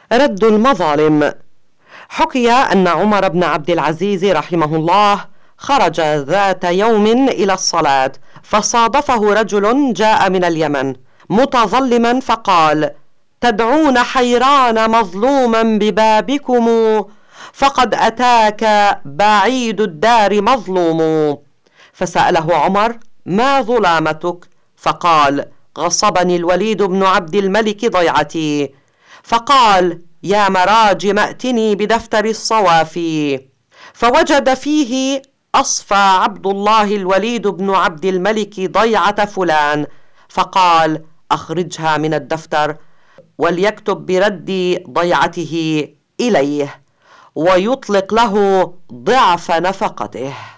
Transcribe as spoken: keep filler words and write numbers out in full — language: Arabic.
رد المظالم. حكي أن عمر بن عبد العزيز رحمه الله خرج ذات يوم إلى الصلاة، فصادفه رجل جاء من اليمن متظلما فقال: تدعون حيران مظلوما ببابكم، فقد أتاك بعيد الدار مظلوم. فسأله عمر: ما ظلامتك؟ فقال: غصبني الوليد بن عبد الملك ضيعتي. فقال: يا مراجم ائتني بدفتر الصوافي. فوجد فيه: أصفى عبد الله الوليد بن عبد الملك ضيعة فلان. فقال: أخرجها من الدفتر وليكتب برد ضيعته إليه ويطلق له ضعف نفقته.